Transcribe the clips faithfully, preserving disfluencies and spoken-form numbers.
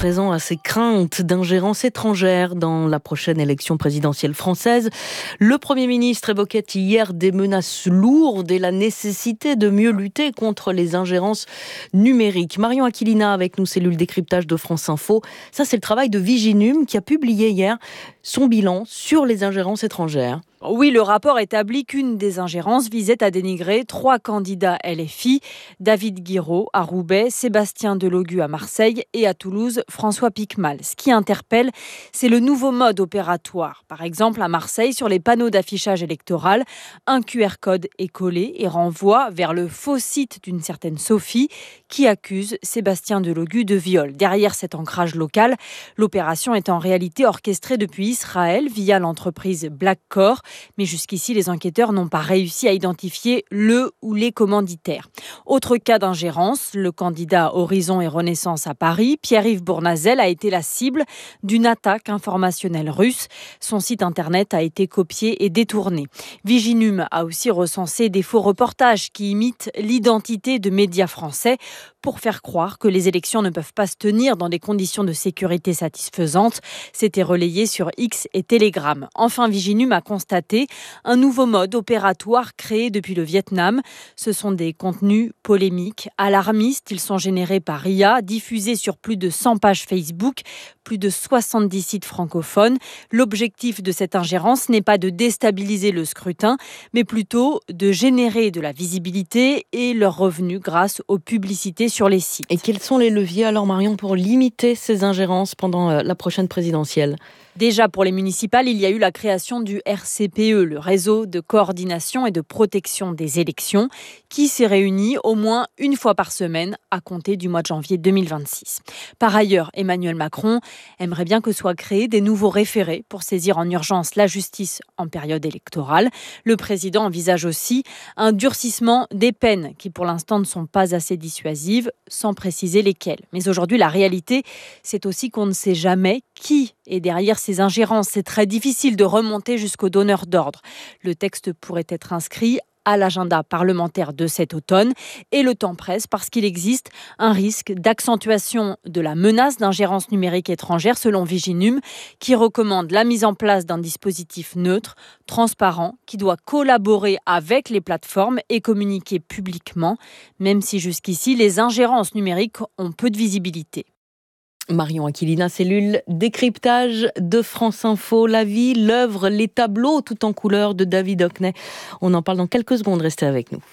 présent à ces craintes d'ingérence étrangère dans la prochaine élection présidentielle française. Le Premier ministre évoquait hier des menaces lourdes et la nécessité de mieux lutter contre les ingérences numériques. Marion Aquilina avec nous, cellule décryptage de France Info. Ça, c'est le travail de Viginum qui a publié hier son bilan sur les ingérences étrangères. Oui, le rapport établit qu'une des ingérences visait à dénigrer trois candidats L F I, David Guiraud à Roubaix, Sébastien Delogu à Marseille et à Toulouse, François Piquemal. Ce qui interpelle, c'est le nouveau mode opératoire. Par exemple, à Marseille, sur les panneaux d'affichage électoral, un Q R code est collé et renvoie vers le faux site d'une certaine Sophie qui accuse Sébastien Delogu de viol. Derrière cet ancrage local, l'opération est en réalité orchestrée depuis Israël via l'entreprise Blackcore. Mais jusqu'ici, les enquêteurs n'ont pas réussi à identifier le ou les commanditaires. Autre cas d'ingérence, le candidat Horizon et Renaissance à Paris, Pierre-Yves Bournazel, a été la cible d'une attaque informationnelle russe. Son site internet a été copié et détourné. Viginum a aussi recensé des faux reportages qui imitent l'identité de médias français pour faire croire que les élections ne peuvent pas se tenir dans des conditions de sécurité satisfaisantes. C'était relayé sur X et Telegram. Enfin, Viginum a constaté un nouveau mode opératoire créé depuis le Vietnam. Ce sont des contenus polémiques, alarmistes. Ils sont générés par I A, diffusés sur plus de cent pages Facebook, plus de soixante-dix sites francophones. L'objectif de cette ingérence n'est pas de déstabiliser le scrutin, mais plutôt de générer de la visibilité et leurs revenus grâce aux publicités sur les sites. Et quels sont les leviers alors, Marion, pour limiter ces ingérences pendant la prochaine présidentielle ? Déjà, pour les municipales, il y a eu la création du R C P E, le réseau de coordination et de protection des élections, qui s'est réuni au moins une fois par semaine à compter du mois de janvier deux mille vingt-six. Par ailleurs, Emmanuel Macron aimerait bien que soient créés des nouveaux référés pour saisir en urgence la justice en période électorale. Le président envisage aussi un durcissement des peines qui, pour l'instant, ne sont pas assez dissuasives, sans préciser lesquelles. Mais aujourd'hui, la réalité, c'est aussi qu'on ne sait jamais qui est derrière ces ingérences. C'est très difficile de remonter jusqu'au donneur d'ordre. Le texte pourrait être inscrit à l'agenda parlementaire de cet automne et le temps presse parce qu'il existe un risque d'accentuation de la menace d'ingérence numérique étrangère selon Viginum qui recommande la mise en place d'un dispositif neutre, transparent, qui doit collaborer avec les plateformes et communiquer publiquement, même si jusqu'ici les ingérences numériques ont peu de visibilité. Marion Aquilina, cellule décryptage de France Info. La vie, l'œuvre, les tableaux tout en couleur de David Hockney. On en parle dans quelques secondes, restez avec nous.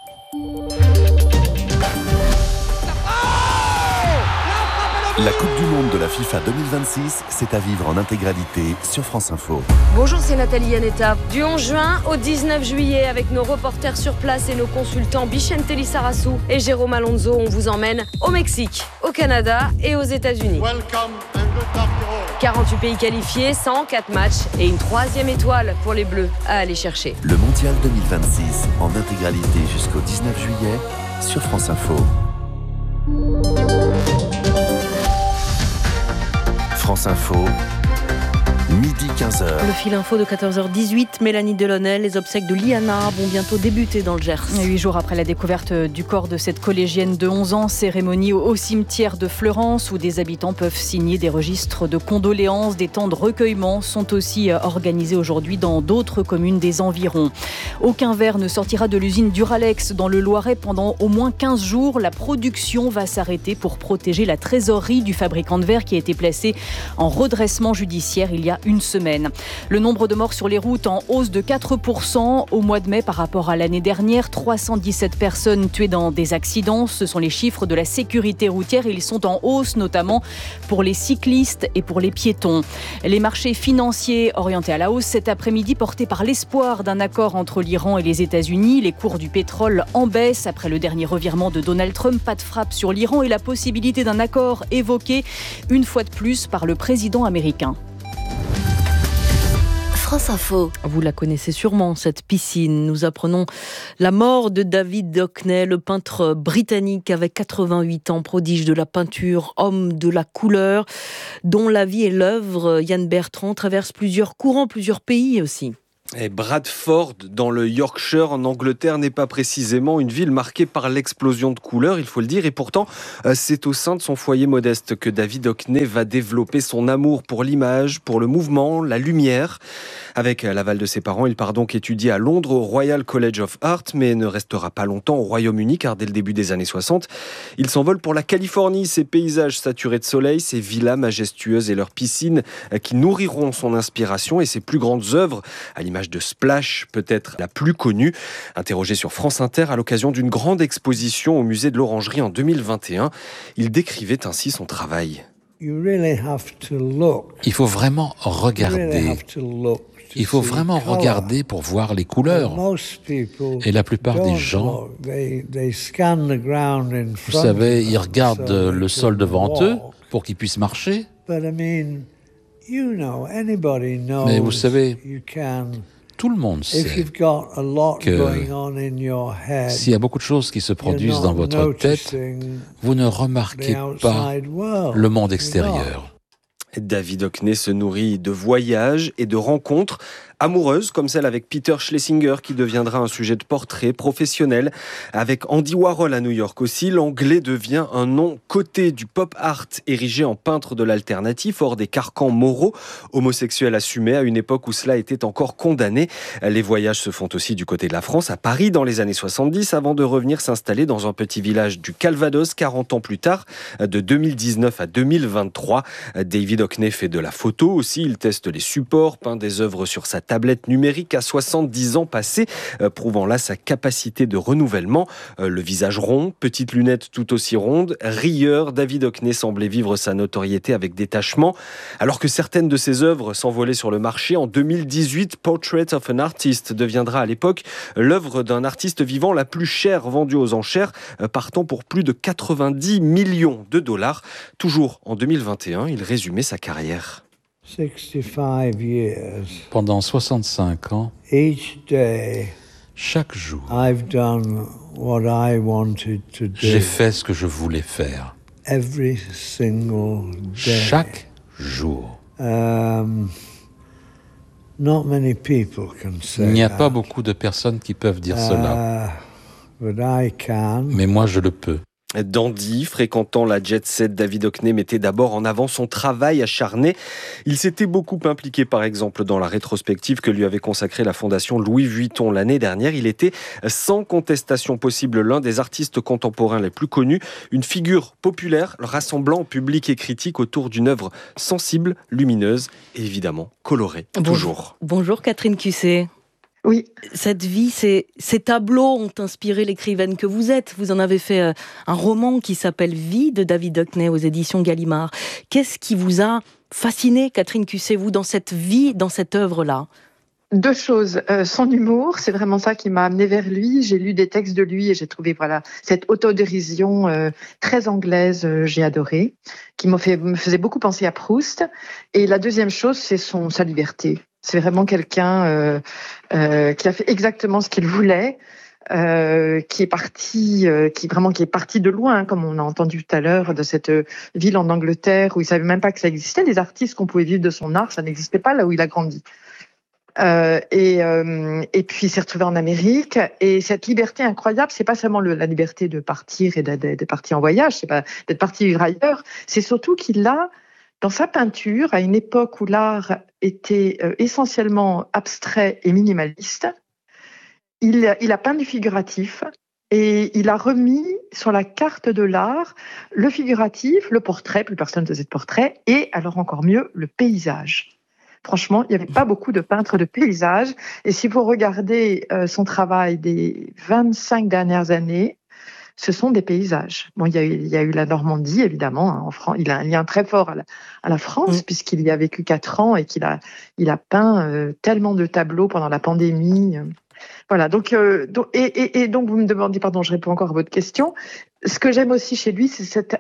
La Coupe du Monde de la FIFA deux mille vingt-six, c'est à vivre en intégralité sur France Info. Bonjour, c'est Nathalie Yanetta. Du onze juin au dix-neuf juillet, avec nos reporters sur place et nos consultants Bichente Lissarassou et Jérôme Alonso, on vous emmène au Mexique, au Canada et aux États-Unis. quarante-huit pays qualifiés, cent quatre matchs et une troisième étoile pour les Bleus à aller chercher. Le Mondial deux mille vingt-six en intégralité jusqu'au dix-neuf juillet sur France Info. France Info, midi quinze heures. Le fil info de quatorze heures dix-huit, Mélanie Delaunay, les obsèques de Liana vont bientôt débuter dans le Gers. Huit jours après la découverte du corps de cette collégienne de onze ans, cérémonie au cimetière de Fleurance où des habitants peuvent signer des registres de condoléances. Des temps de recueillement sont aussi organisés aujourd'hui dans d'autres communes des environs. Aucun verre ne sortira de l'usine Duralex dans le Loiret pendant au moins quinze jours. La production va s'arrêter pour protéger la trésorerie du fabricant de verre qui a été placé en redressement judiciaire il y a une semaine. Le nombre de morts sur les routes en hausse de quatre pour cent au mois de mai par rapport à l'année dernière. trois cent dix-sept personnes tuées dans des accidents. Ce sont les chiffres de la sécurité routière. Ils sont en hausse, notamment pour les cyclistes et pour les piétons. Les marchés financiers orientés à la hausse cet après-midi, portés par l'espoir d'un accord entre l'Iran et les États-Unis. Les cours du pétrole en baisse après le dernier revirement de Donald Trump. Pas de frappe sur l'Iran et la possibilité d'un accord évoqué une fois de plus par le président américain. France Info. Vous la connaissez sûrement, cette piscine. Nous apprenons la mort de David Hockney, le peintre britannique avec quatre-vingt-huit ans, prodige de la peinture, homme de la couleur, dont la vie et l'œuvre, Yann Bertrand, traversent plusieurs courants, plusieurs pays aussi. Et Bradford, dans le Yorkshire, en Angleterre, n'est pas précisément une ville marquée par l'explosion de couleurs, il faut le dire. Et pourtant, c'est au sein de son foyer modeste que David Hockney va développer son amour pour l'image, pour le mouvement, la lumière. Avec l'aval de ses parents, il part donc étudier à Londres au Royal College of Art, mais ne restera pas longtemps au Royaume-Uni, car dès le début des années soixante, il s'envole pour la Californie. Ses paysages saturés de soleil, ses villas majestueuses et leurs piscines qui nourriront son inspiration et ses plus grandes œuvres, à l'image de Splash, peut-être la plus connue. Interrogé sur France Inter à l'occasion d'une grande exposition au musée de l'Orangerie en deux mille vingt et un, il décrivait ainsi son travail. Il faut vraiment regarder. Il faut vraiment regarder pour voir les couleurs. Et la plupart des gens, vous savez, ils regardent le sol devant eux pour qu'ils puissent marcher. Mais vous savez, tout le monde sait que s'il y a beaucoup de choses qui se produisent dans votre tête, vous ne remarquez pas le monde extérieur. David Hockney se nourrit de voyages et de rencontres amoureuses, comme celle avec Peter Schlesinger, qui deviendra un sujet de portrait professionnel. Avec Andy Warhol à New York aussi, l'anglais devient un nom coté du pop art, érigé en peintre de l'alternatif, hors des carcans moraux, homosexuel assumé à une époque où cela était encore condamné. Les voyages se font aussi du côté de la France, à Paris dans les années soixante-dix, avant de revenir s'installer dans un petit village du Calvados, quarante ans plus tard, de deux mille dix-neuf à deux mille vingt-trois. David Hockney fait de la photo aussi, il teste les supports, peint des œuvres sur sa tablette numérique à soixante-dix ans passés, euh, prouvant là sa capacité de renouvellement. Euh, le visage rond, petites lunettes tout aussi rondes, rieur, David Hockney semblait vivre sa notoriété avec détachement. Alors que certaines de ses œuvres s'envolaient sur le marché, en deux mille dix-huit, Portrait of an Artist deviendra à l'époque l'œuvre d'un artiste vivant la plus chère vendue aux enchères, euh, partant pour plus de quatre-vingt-dix millions de dollars. Toujours en deux mille vingt et un, il résumait sa carrière. Pendant soixante-cinq ans, chaque jour, j'ai fait ce que je voulais faire. Chaque jour. Il n'y a pas beaucoup de personnes qui peuvent dire cela. Mais moi, je le peux. Dandy, fréquentant la jet-set, David Hockney mettait d'abord en avant son travail acharné. Il s'était beaucoup impliqué, par exemple, dans la rétrospective que lui avait consacrée la fondation Louis Vuitton l'année dernière. Il était, sans contestation possible, l'un des artistes contemporains les plus connus, une figure populaire rassemblant public et critique autour d'une œuvre sensible, lumineuse et évidemment colorée. Bonjour. Toujours. Bonjour Catherine Cusset. Oui. Cette vie, ces, ces tableaux ont inspiré l'écrivaine que vous êtes. Vous en avez fait un roman qui s'appelle Vie de David Hockney aux éditions Gallimard. Qu'est-ce qui vous a fasciné, Catherine Cusset, vous, dans cette vie, dans cette œuvre-là ? Deux choses. Euh, son humour, c'est vraiment ça qui m'a amenée vers lui. J'ai lu des textes de lui et j'ai trouvé voilà cette autodérision euh, très anglaise, euh, j'ai adoré, qui me, fait, me faisait beaucoup penser à Proust. Et la deuxième chose, c'est son, sa liberté. C'est vraiment quelqu'un euh, euh, qui a fait exactement ce qu'il voulait, euh, qui est parti, euh, qui vraiment qui est parti de loin, comme on a entendu tout à l'heure, de cette ville en Angleterre où il savait même pas que ça existait. Les artistes qu'on pouvait vivre de son art, ça n'existait pas là où il a grandi. Euh, et, euh, et puis il s'est retrouvé en Amérique. Et cette liberté incroyable, c'est pas seulement le, la liberté de partir et d'être, d'être parti en voyage, c'est pas d'être parti vivre ailleurs. C'est surtout qu'il a dans sa peinture, à une époque où l'art était euh, essentiellement abstrait et minimaliste, il, il a peint du figuratif et il a remis sur la carte de l'art le figuratif, le portrait, plus personne ne faisait de portrait, et alors encore mieux, le paysage. Franchement, il n'y avait pas beaucoup de peintres de paysage. Et si vous regardez euh, son travail des vingt-cinq dernières années, ce sont des paysages. Bon, il y a eu, il y a eu la Normandie, évidemment. Hein, en France, il a un lien très fort à la, à la France, mmh. puisqu'il y a vécu quatre ans et qu'il a, il a peint euh, tellement de tableaux pendant la pandémie. Voilà. Donc, euh, donc et, et, et donc, vous me demandez, pardon, je réponds encore à votre question. Ce que j'aime aussi chez lui, c'est cette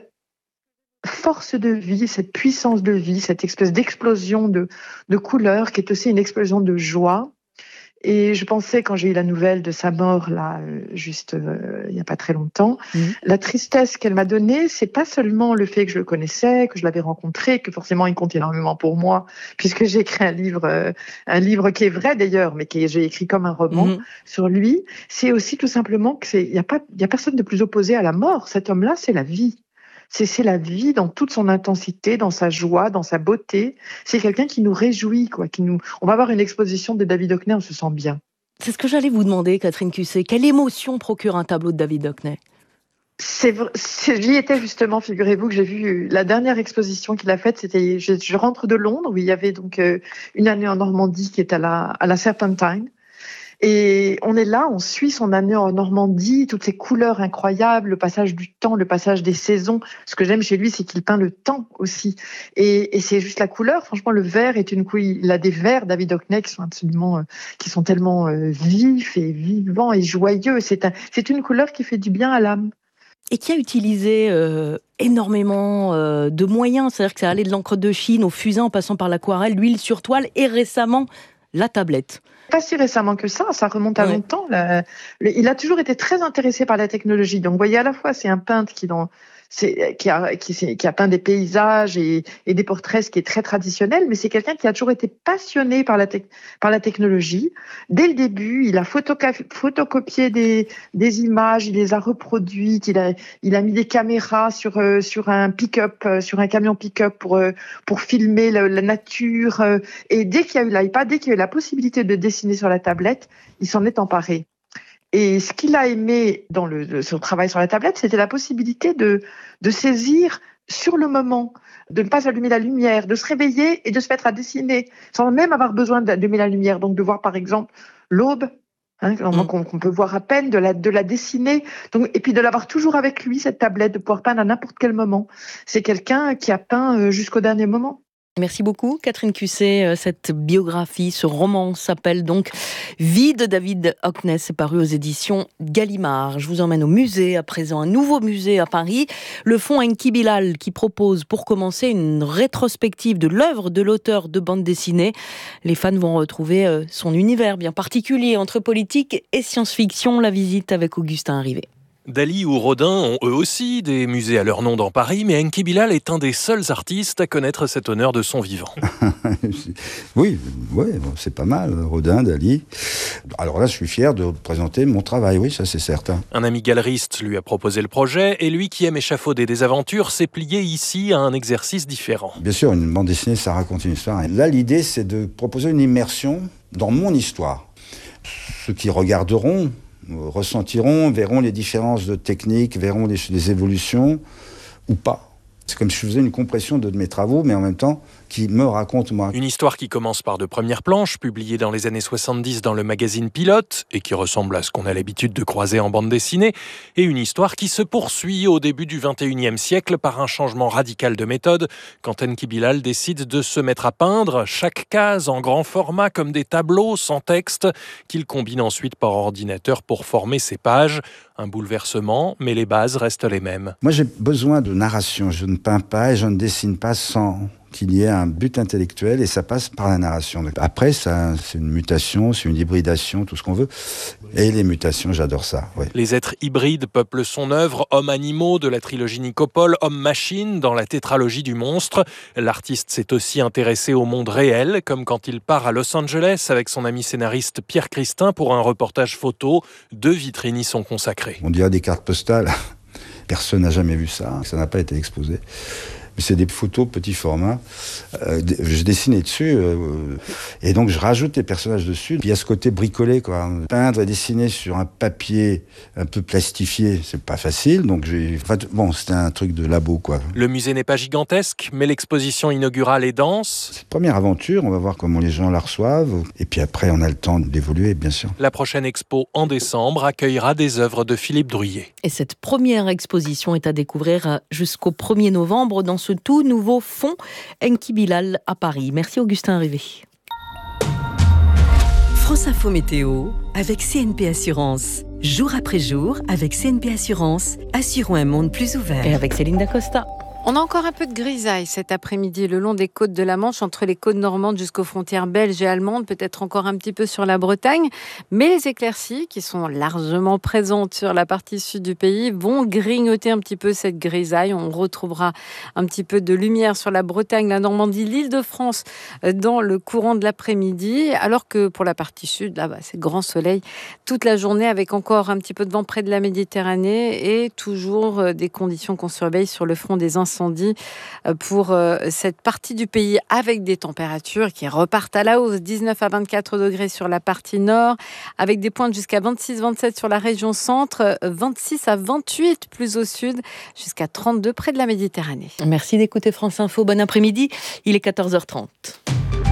force de vie, cette puissance de vie, cette espèce d'explosion de, de couleurs qui est aussi une explosion de joie. Et je pensais, quand j'ai eu la nouvelle de sa mort, là, euh, juste euh, il n'y a pas très longtemps, mmh. la tristesse qu'elle m'a donnée, c'est pas seulement le fait que je le connaissais, que je l'avais rencontré, que forcément il compte énormément pour moi, puisque j'ai écrit un livre, euh, un livre qui est vrai d'ailleurs, mais que j'ai écrit comme un roman mmh. sur lui. C'est aussi tout simplement que c'est, il y a pas, il y a personne de plus opposé à la mort. Cet homme-là, c'est la vie. C'est, c'est la vie dans toute son intensité, dans sa joie, dans sa beauté. C'est quelqu'un qui nous réjouit, quoi. Qui nous... On va avoir une exposition de David Hockney, on se sent bien. C'est ce que j'allais vous demander, Catherine Cusset. Quelle émotion procure un tableau de David Hockney ? C'est, c'est, j'y étais justement, figurez-vous que j'ai vu la dernière exposition qu'il a faite, c'était, je, je rentre de Londres, où il y avait donc euh, une année en Normandie qui est à la, à la Serpentine. Et on est là, on suit son année en Normandie, toutes ces couleurs incroyables, le passage du temps, le passage des saisons. Ce que j'aime chez lui, c'est qu'il peint le temps aussi. Et, et c'est juste la couleur. Franchement, le vert est une couille. Il a des verts, David Hockney, qui sont absolument, euh, qui sont tellement euh, vifs et vivants et joyeux. C'est un, c'est une couleur qui fait du bien à l'âme. Et qui a utilisé euh, énormément euh, de moyens. C'est-à-dire que ça allait de l'encre de Chine au fusain, en passant par l'aquarelle, l'huile sur toile et récemment la tablette. Pas si récemment que ça, ça remonte à ouais. longtemps. Là. Il a toujours été très intéressé par la technologie. Donc, vous voyez, à la fois, c'est un peintre qui, dans, c'est, qui, a, qui, qui a peint des paysages et, et des portraits, ce qui est très traditionnel, mais c'est quelqu'un qui a toujours été passionné par la, te, par la technologie. Dès le début, il a photoca- photocopié des, des images, il les a reproduites, il a, il a mis des caméras sur, euh, sur un pick-up, euh, sur un camion pick-up pour, euh, pour filmer le, la nature. Euh, et dès qu'il y a eu l'iPad, dès qu'il y a eu la possibilité de dessiner sur la tablette, il s'en est emparé. Et ce qu'il a aimé dans le, le, son travail sur la tablette, c'était la possibilité de, de saisir sur le moment, de ne pas allumer la lumière, de se réveiller et de se mettre à dessiner, sans même avoir besoin d'allumer la lumière. Donc de voir par exemple l'aube, hein, mmh. qu'on, qu'on peut voir à peine, de la, de la dessiner, donc, et puis de l'avoir toujours avec lui, cette tablette, de pouvoir peindre à n'importe quel moment. C'est quelqu'un qui a peint jusqu'au dernier moment. Merci beaucoup, Catherine Cusset. Cette biographie, ce roman s'appelle donc Vie de David Hockney. C'est paru aux éditions Gallimard. Je vous emmène au musée à présent, un nouveau musée à Paris, le fonds Enki Bilal, qui propose pour commencer une rétrospective de l'œuvre de l'auteur de bande dessinée. Les fans vont retrouver son univers bien particulier entre politique et science-fiction. La visite avec Augustin Rivet. Dali ou Rodin ont eux aussi des musées à leur nom dans Paris, mais Enki Bilal est un des seuls artistes à connaître cet honneur de son vivant. Oui, ouais, c'est pas mal, Rodin, Dali. Alors là, je suis fier de présenter mon travail, oui, ça c'est certain. Un ami galeriste lui a proposé le projet, et lui qui aime échafauder des aventures s'est plié ici à un exercice différent. Bien sûr, une bande dessinée, ça raconte une histoire. Et là, l'idée, c'est de proposer une immersion dans mon histoire. Ceux qui regarderont ressentiront, verront les différences de technique, verront les, les évolutions ou pas. C'est comme si je faisais une compression de mes travaux, mais en même temps qui me raconte moi. Une histoire qui commence par de premières planches, publiées dans les années soixante-dix dans le magazine Pilote, et qui ressemble à ce qu'on a l'habitude de croiser en bande dessinée, et une histoire qui se poursuit au début du vingt et unième siècle par un changement radical de méthode, quand Enki Bilal décide de se mettre à peindre chaque case en grand format comme des tableaux sans texte, qu'il combine ensuite par ordinateur pour former ses pages. Un bouleversement, mais les bases restent les mêmes. Moi j'ai besoin de narration, je ne peins pas et je ne dessine pas sans qu'il y ait un but intellectuel, et ça passe par la narration. Après, ça, c'est une mutation, c'est une hybridation, tout ce qu'on veut. Et les mutations, j'adore ça. Ouais. Les êtres hybrides peuplent son œuvre, hommes-animaux de la trilogie Nicopole, hommes-machines dans la tétralogie du monstre. L'artiste s'est aussi intéressé au monde réel, comme quand il part à Los Angeles avec son ami scénariste Pierre Christin pour un reportage photo. Deux vitrines y sont consacrées. On dirait des cartes postales. Personne n'a jamais vu ça, ça n'a pas été exposé. C'est des photos petit format. Euh, je dessinais dessus euh, et donc je rajoute des personnages dessus. Puis il y a ce côté bricolé, quoi. Peindre et dessiner sur un papier un peu plastifié, c'est pas facile. Donc j'ai, enfin, bon, c'était un truc de labo, quoi. Le musée n'est pas gigantesque, mais l'exposition inaugurale est dense. C'est une première aventure. On va voir comment les gens la reçoivent. Et puis après, on a le temps d'évoluer, bien sûr. La prochaine expo en décembre accueillera des œuvres de Philippe Druillet. Et cette première exposition est à découvrir jusqu'au premier novembre dans ce tout nouveau fonds Enki Bilal à Paris. Merci Augustin Rivet. France Info Météo avec C N P Assurance. Jour après jour, avec C N P Assurance, assurons un monde plus ouvert. Et avec Céline Dacosta. On a encore un peu de grisaille cet après-midi le long des côtes de la Manche, entre les côtes normandes jusqu'aux frontières belges et allemandes, peut-être encore un petit peu sur la Bretagne. Mais les éclaircies, qui sont largement présentes sur la partie sud du pays, vont grignoter un petit peu cette grisaille. On retrouvera un petit peu de lumière sur la Bretagne, la Normandie, l'Île-de-France dans le courant de l'après-midi. Alors que pour la partie sud, là, bah, c'est grand soleil toute la journée avec encore un petit peu de vent près de la Méditerranée et toujours des conditions qu'on surveille sur le front des incendies pour cette partie du pays avec des températures qui repartent à la hausse, dix-neuf à vingt-quatre degrés sur la partie nord, avec des pointes jusqu'à vingt-six vingt-sept sur la région centre, vingt-six à vingt-huit plus au sud, jusqu'à trente-deux près de la Méditerranée. Merci d'écouter France Info. Bon après-midi, il est quatorze heures trente.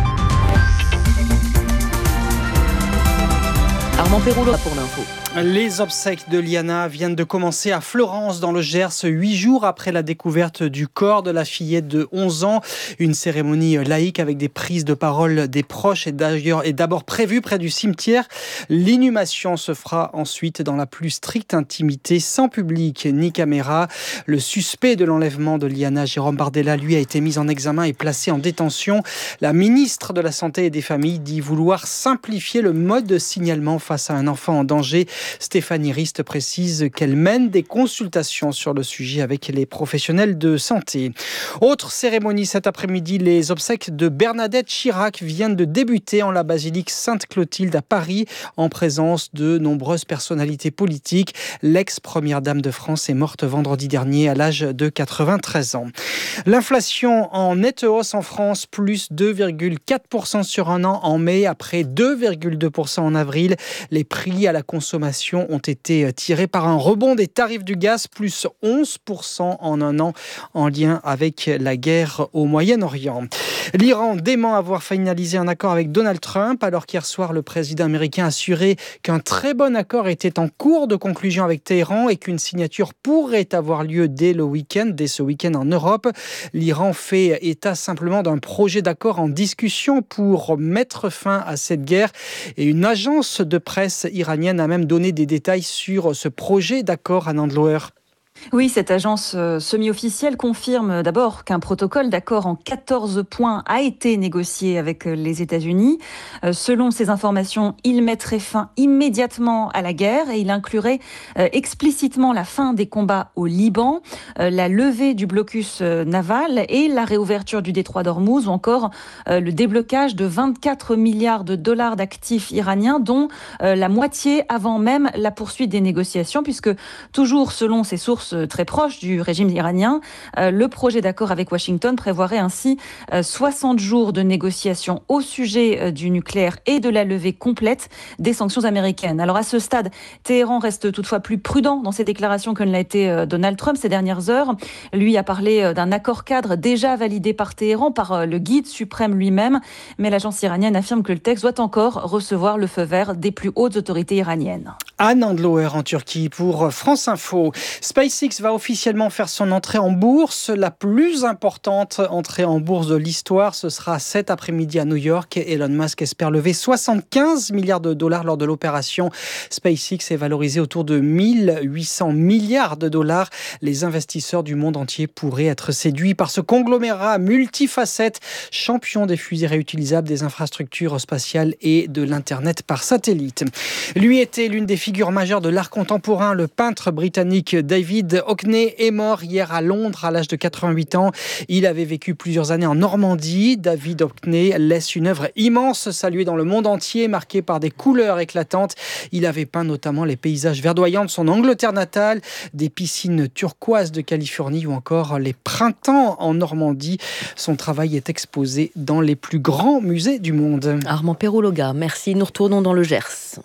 Armand Perroulot pour l'info. Les obsèques de Liana viennent de commencer à Florence, dans le Gers, huit jours après la découverte du corps de la fillette de onze ans. Une cérémonie laïque avec des prises de parole des proches est d'ailleurs est d'abord prévue près du cimetière. L'inhumation se fera ensuite dans la plus stricte intimité, sans public ni caméra. Le suspect de l'enlèvement de Liana, Jérôme Bardella, lui a été mis en examen et placé en détention. La ministre de la Santé et des Familles dit vouloir simplifier le mode de signalement face à un enfant en danger. Stéphanie Rist précise qu'elle mène des consultations sur le sujet avec les professionnels de santé. Autre cérémonie cet après-midi, les obsèques de Bernadette Chirac viennent de débuter en la basilique Sainte-Clotilde à Paris, en présence de nombreuses personnalités politiques. L'ex-première dame de France est morte vendredi dernier à l'âge de quatre-vingt-treize ans. L'inflation en nette hausse en France, plus deux virgule quatre pour cent sur un an en mai, après deux virgule deux pour cent en avril. Les prix à la consommation ont été tirés par un rebond des tarifs du gaz, plus onze pour cent en un an, en lien avec la guerre au Moyen-Orient. L'Iran dément avoir finalisé un accord avec Donald Trump, alors qu'hier soir, le président américain a assuré qu'un très bon accord était en cours de conclusion avec Téhéran et qu'une signature pourrait avoir lieu dès le week-end, dès ce week-end en Europe. L'Iran fait état simplement d'un projet d'accord en discussion pour mettre fin à cette guerre, et une agence de presse iranienne a même donné des détails sur ce projet d'accord à Nandeloer. Oui, cette agence semi-officielle confirme d'abord qu'un protocole d'accord en quatorze points a été négocié avec les États-Unis. Selon ces informations, il mettrait fin immédiatement à la guerre et il inclurait explicitement la fin des combats au Liban, la levée du blocus naval et la réouverture du détroit d'Ormuz, ou encore le déblocage de vingt-quatre milliards de dollars d'actifs iraniens, dont la moitié avant même la poursuite des négociations, puisque toujours selon ces sources très proche du régime iranien, euh, le projet d'accord avec Washington prévoirait ainsi euh, soixante jours de négociations au sujet euh, du nucléaire et de la levée complète des sanctions américaines. Alors à ce stade, Téhéran reste toutefois plus prudent dans ses déclarations que ne l'a été euh, Donald Trump ces dernières heures. Lui a parlé euh, d'un accord cadre déjà validé par Téhéran, par euh, le guide suprême lui-même, mais l'agence iranienne affirme que le texte doit encore recevoir le feu vert des plus hautes autorités iraniennes. Anne Andloer en Turquie pour France Info. SpaceX va officiellement faire son entrée en bourse. La plus importante entrée en bourse de l'histoire, ce sera cet après-midi à New York. Elon Musk espère lever soixante-quinze milliards de dollars lors de l'opération. SpaceX est valorisé autour de mille huit cents milliards de dollars. Les investisseurs du monde entier pourraient être séduits par ce conglomérat multifacette, champion des fusées réutilisables, des infrastructures spatiales et de l'Internet par satellite. Lui était l'une des figure majeure de l'art contemporain, le peintre britannique David Hockney est mort hier à Londres à l'âge de quatre-vingt-huit ans. Il avait vécu plusieurs années en Normandie. David Hockney laisse une œuvre immense, saluée dans le monde entier, marquée par des couleurs éclatantes. Il avait peint notamment les paysages verdoyants de son Angleterre natale, des piscines turquoises de Californie ou encore les printemps en Normandie. Son travail est exposé dans les plus grands musées du monde. Armand Perroulot, merci. Nous retournons dans le Gers.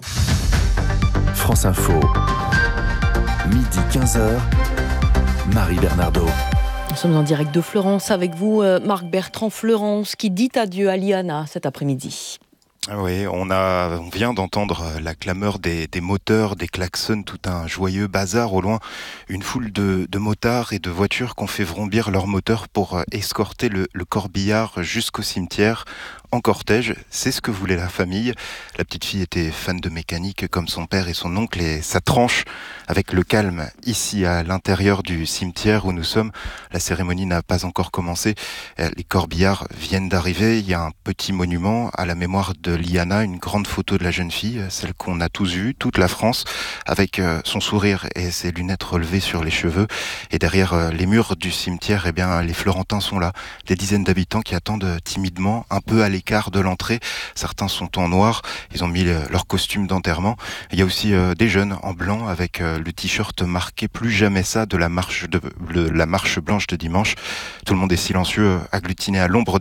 France Info, midi quinze heures, Marie Bernardo. Nous sommes en direct de Florence avec vous, Marc Bertrand. Florence qui dit adieu à Liana cet après-midi. Oui, on a, on vient d'entendre la clameur des, des moteurs, des klaxons, tout un joyeux bazar au loin. Une foule de, de motards et de voitures qu'on fait vrombir leurs moteurs pour escorter le, le corbillard jusqu'au cimetière en cortège. C'est ce que voulait la famille. La petite fille était fan de mécanique comme son père et son oncle et ça tranche avec le calme ici à l'intérieur du cimetière où nous sommes. La cérémonie n'a pas encore commencé. Les corbillards viennent d'arriver. Il y a un petit monument à la mémoire de Liana, une grande photo de la jeune fille, celle qu'on a tous vue, toute la France, avec son sourire et ses lunettes relevées sur les cheveux. Et derrière les murs du cimetière, eh bien, les Florentins sont là. Des dizaines d'habitants qui attendent timidement, un peu à l'écart de l'entrée. Certains sont en noir, ils ont mis leur costume d'enterrement. Il y a aussi euh, des jeunes en blanc avec euh, le t-shirt marqué plus jamais ça de la marche de le, la marche blanche de dimanche. Tout le monde est silencieux, agglutiné à l'ombre des